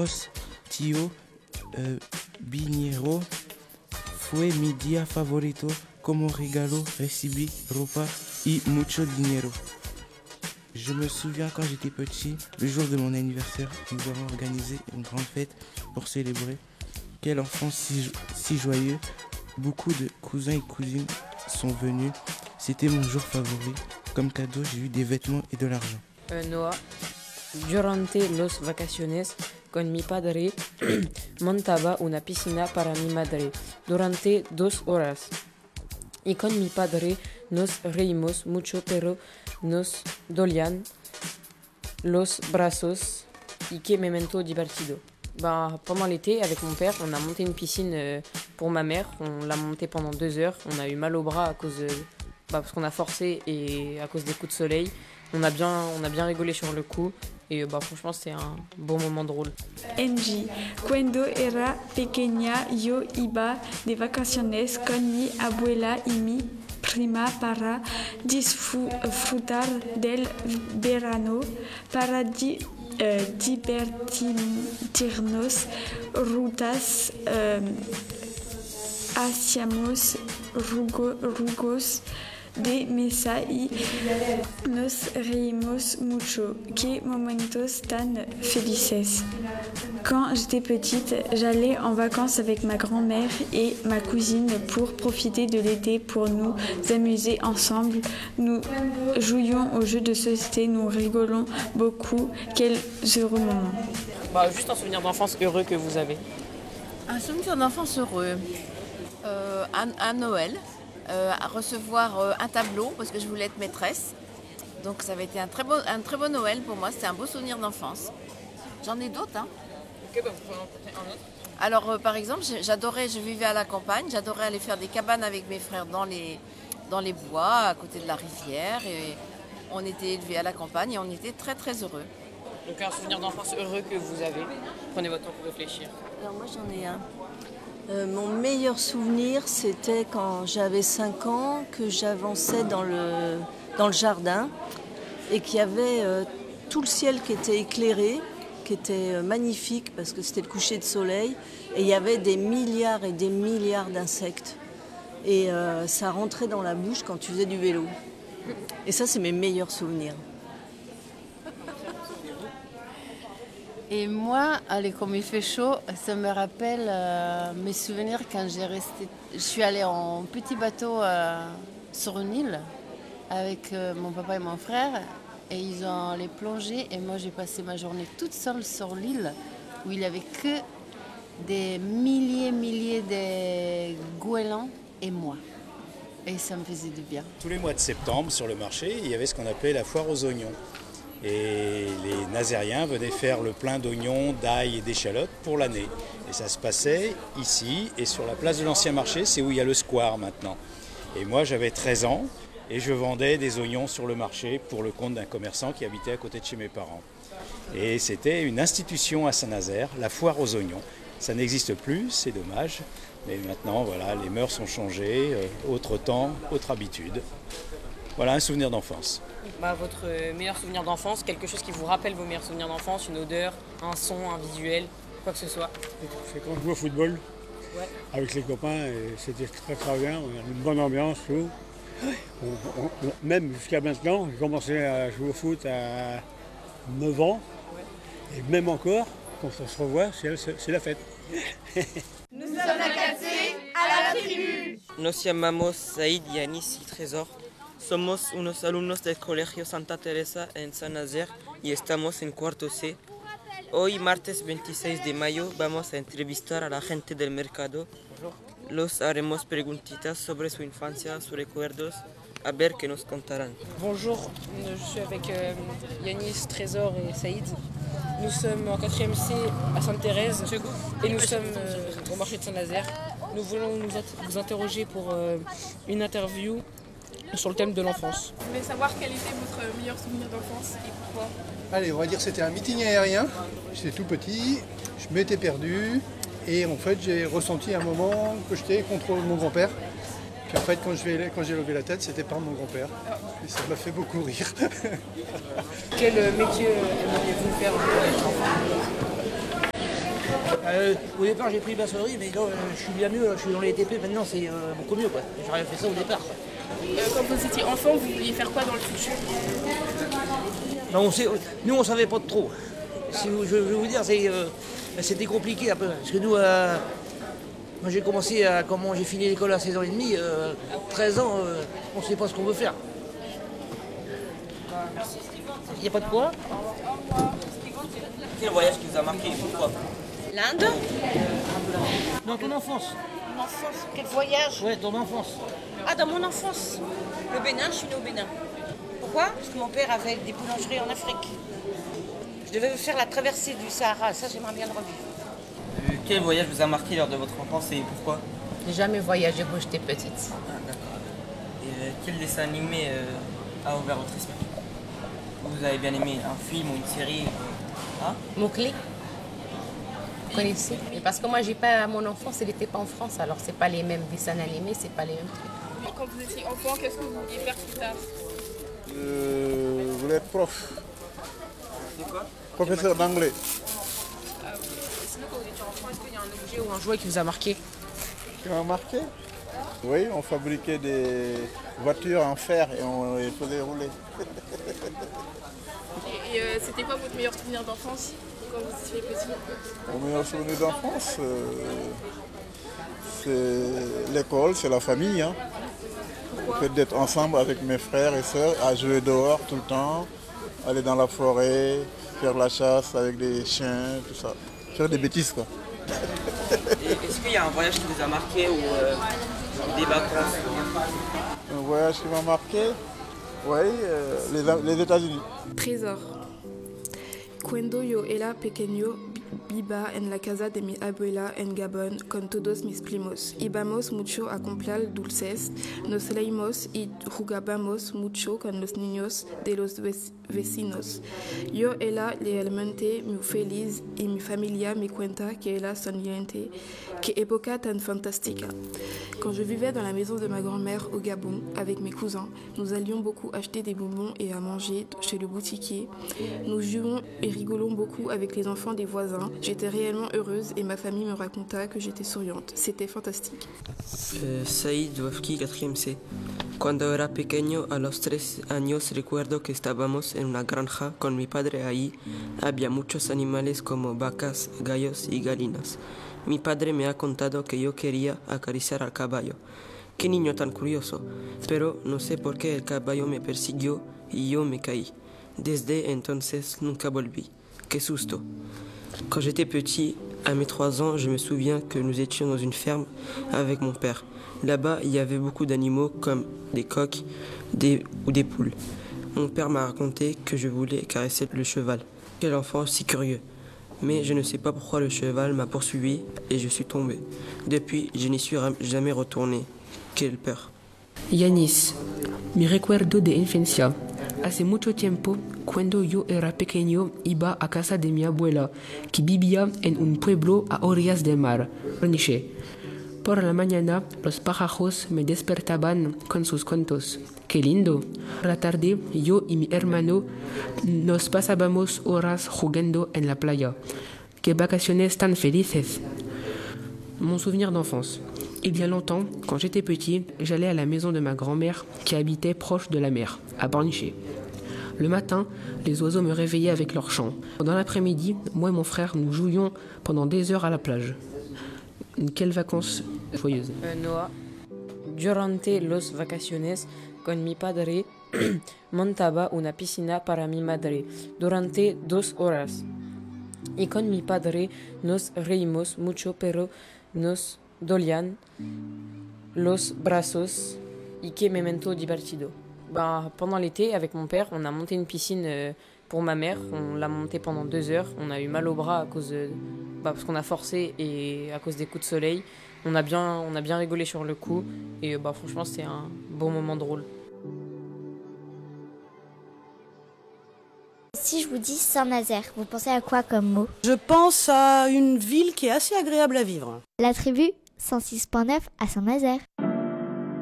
Vamos, tío, Viñero, fue mi día favorito. Como regalo, recibí ropa y mucho dinero. Je me souviens quand j'étais petit, le jour de mon anniversaire, nous avons organisé une grande fête pour célébrer. Quel enfant si joyeux. Beaucoup de cousins et cousines sont venus. C'était mon jour favori. Comme cadeau, j'ai eu des vêtements et de l'argent. Noah, durante los vacaciones con mi padre montaba una piscina para mi madre durante 2 horas. Y con mi padre nos reímos mucho, pero nos dolían los brazos. Y qué momento divertido. Pendant l'été, avec mon père, on a monté une piscine pour ma mère. On l'a montée pendant 2 heures. On a eu mal au bras à cause parce qu'on a forcé et à cause des coups de soleil. On a bien rigolé sur le coup. Et franchement, c'était un bon moment drôle. Angie, cuando era pequeña yo iba de vacaciones con mi abuela y mi prima para disfrutar del verano, para divertirnos, rutas, hacíamos rugos de mesa y nos reímos mucho. Qué momentos tan felices. Quand j'étais petite, j'allais en vacances avec ma grand-mère et ma cousine pour profiter de l'été, pour nous amuser ensemble. Nous jouions aux jeux de société, nous rigolons beaucoup. Quels heureux moments. Juste un souvenir d'enfance heureux que vous avez. Un souvenir d'enfance heureux. À Noël. À recevoir un tableau parce que je voulais être maîtresse. Donc ça avait été un très beau Noël pour moi, c'était un beau souvenir d'enfance. J'en ai d'autres. Ok, vous pouvez en compter un autre. Alors par exemple, je vivais à la campagne, j'adorais aller faire des cabanes avec mes frères dans les bois, à côté de la rivière. Et on était élevés à la campagne et on était très très heureux. Donc un souvenir d'enfance heureux que vous avez. Prenez votre temps pour réfléchir. Alors moi j'en ai un. Mon meilleur souvenir, c'était quand j'avais 5 ans, que j'avançais dans le jardin et qu'il y avait tout le ciel qui était éclairé, qui était magnifique parce que c'était le coucher de soleil et il y avait des milliards et des milliards d'insectes. Et ça rentrait dans la bouche quand tu faisais du vélo. Et ça, c'est mes meilleurs souvenirs. Et moi, comme il fait chaud, ça me rappelle mes souvenirs quand je suis allée en petit bateau sur une île avec mon papa et mon frère et ils ont allé plonger et moi j'ai passé ma journée toute seule sur l'île où il n'y avait que des milliers de goélands et moi. Et ça me faisait du bien. Tous les mois de septembre, sur le marché, il y avait ce qu'on appelait la foire aux oignons. Et les Nazériens venaient faire le plein d'oignons, d'ail et d'échalotes pour l'année. Et ça se passait ici et sur la place de l'Ancien Marché, c'est où il y a le square maintenant. Et moi j'avais 13 ans et je vendais des oignons sur le marché pour le compte d'un commerçant qui habitait à côté de chez mes parents. Et c'était une institution à Saint-Nazaire, la foire aux oignons. Ça n'existe plus, c'est dommage. Mais maintenant, voilà, les mœurs ont changé, autre temps, autre habitude. Voilà un souvenir d'enfance. Votre meilleur souvenir d'enfance, quelque chose qui vous rappelle vos meilleurs souvenirs d'enfance, une odeur, un son, un visuel, quoi que ce soit. C'est quand je jouais au football avec les copains et c'était très très bien, on a une bonne ambiance, tout. Même jusqu'à maintenant, j'ai commencé à jouer au foot à 9 ans et même encore, quand on se revoit, c'est la fête. Nous sommes la 4C à la tribu. Nos llamamos Said, Yanis y Trésor. Somos unos alumnos del Colegio Santa Teresa en Saint-Nazaire y estamos en cuarto C. Hoy, martes 26 de mayo, vamos a entrevistar a la gente del mercado. Los haremos preguntitas sobre su infancia, sus recuerdos, a ver qué nos contarán. Bonjour, je suis avec Yanis, Trésor et Saïd. Nous sommes en 4e C à Sainte-Thérèse et nous sommes au marché de Saint-Nazaire. Nous voulons vous interroger pour une interview sur le thème de l'enfance. Je voulais savoir quel était votre meilleur souvenir d'enfance et pourquoi. Allez, on va dire que c'était un meeting aérien. J'étais tout petit, je m'étais perdu et en fait j'ai ressenti un moment que j'étais contre mon grand-père. Puis en fait quand j'ai levé la tête, c'était par mon grand-père. Et ça m'a fait beaucoup rire. Quel métier aimeriez-vous faire quand vous êtes enfant ? Au départ, j'ai pris maçonnerie, mais non, je suis bien mieux, je suis dans les TP, maintenant c'est beaucoup mieux, quoi. J'aurais fait ça au départ, quoi. Quand vous étiez enfant, vous vouliez faire quoi dans le futur? Non, nous, on savait pas de trop. Si je vais vous dire, c'était compliqué un peu. Parce que nous, moi j'ai commencé comment j'ai fini l'école à 16 ans et demi, 13 ans, on ne sait pas ce qu'on veut faire. Il n'y a pas de quoi. Quel voyage qui vous a marqué et pourquoi? L'Inde? Dans ton enfance. Mon enfance? Quel voyage? Ouais, ton enfance. Ah, dans mon enfance. Le Bénin, je suis née au Bénin. Pourquoi? Parce que mon père avait des boulangeries en Afrique. Je devais faire la traversée du Sahara, ça j'aimerais bien le revivre. Quel voyage vous a marqué lors de votre enfance et pourquoi? J'ai jamais voyagé quand j'étais petite. Ah, d'accord. Et quel dessin animé a ouvert votre esprit? Vous avez bien aimé un film ou une série? Hein? Mowgli. Vous connaissez? Et parce que moi, mon enfance, elle n'était pas en France, alors c'est pas les mêmes dessins animés, c'est pas les mêmes trucs. Quand vous étiez enfant, qu'est-ce que vous vouliez faire plus tard? Je voulais être prof. C'est quoi? Professeur d'anglais. Ah, okay. Et sinon, quand vous étiez enfant, est-ce qu'il y a un objet ou un jouet qui vous a marqué? Qui m'a marqué? Oui, on fabriquait des voitures en fer et on les faisait rouler. Et c'était quoi votre meilleur souvenir d'enfance quand vous étiez petit? Mon meilleur souvenir d'enfance, c'est l'école, c'est la famille. Hein. Le fait d'être ensemble avec mes frères et sœurs, à jouer dehors tout le temps, aller dans la forêt, faire la chasse avec des chiens, tout ça. Faire des bêtises, quoi. Est-ce qu'il y a un voyage qui vous a marqué ou des vacances? Un voyage qui m'a marqué? Oui, les États-Unis. Trésor. Cuando yo era pequeño, viva en la casa de mi abuela en Gabón con todos mis primos. Íbamos mucho a comprar dulces, nos reímos y jugábamos mucho con los niños de los vecinos. Yo era realmente muy feliz y mi familia me cuenta que era sonriente. Qué época tan fantástica. Quand je vivais dans la maison de ma grand-mère au Gabon avec mes cousins, nous allions beaucoup acheter des bonbons et à manger chez le boutiquier. Nous jouions et rigolons beaucoup avec les enfants des voisins. J'étais réellement heureuse et ma famille me raconta que j'étais souriante. C'était fantastique. Saïd Wafki, 4e C. Cuando era pequeño, a los 3 años, recuerdo que estábamos en una granja con mi padre ahí. Había muchos animales como vacas, gallos y gallinas. Mi padre me ha contado que yo quería acariciar al caballo. Qué niño tan curioso. Pero no sé por qué el caballo me persiguió y yo me caí. Desde entonces nunca volví. Qué susto. Quand j'étais petit, à mes 3 ans, je me souviens que nous étions dans une ferme avec mon père. Là-bas, il y avait beaucoup d'animaux comme des coqs ou des poules. Mon père m'a raconté que je voulais caresser le cheval. Quel enfant si curieux. Mais je ne sais pas pourquoi le cheval m'a poursuivi et je suis tombé. Depuis, je n'y suis jamais retourné. Quelle peur. Yanis, mi recuerdo de infancia. Hace mucho tiempo, cuando yo era pequeño, iba a casa de mi abuela, que vivía en un pueblo a orillas del mar, Niche. Por la mañana, los pájaros me despertaban con sus cantos. ¡Qué lindo! Por la tarde, yo y mi hermano nos pasábamos horas jugando en la playa. ¡Qué vacaciones tan felices! Mon souvenir d'enfance. Il y a longtemps, quand j'étais petit, j'allais à la maison de ma grand-mère qui habitait proche de la mer, à Pornichet. Le matin, les oiseaux me réveillaient avec leurs chants. Dans l'après-midi, moi et mon frère, nous jouions pendant des heures à la plage. Quelles vacances joyeuses. Noah, durante los vacaciones con mi padre montaba una piscina para mi madre durante 2 horas. Y con mi padre nos reímos mucho, pero nos dolían los brazos y qué momento divertido. Pendant l'été, avec mon père, on a monté une piscine pour ma mère. On l'a montée pendant 2 heures. On a eu mal au bras à cause parce qu'on a forcé et à cause des coups de soleil. On a bien rigolé sur le coup. Et franchement, c'était un bon moment drôle. Si je vous dis Saint-Nazaire, vous pensez à quoi comme mot? Je pense à une ville qui est assez agréable à vivre. La tribu 106.9 à Saint-Nazaire.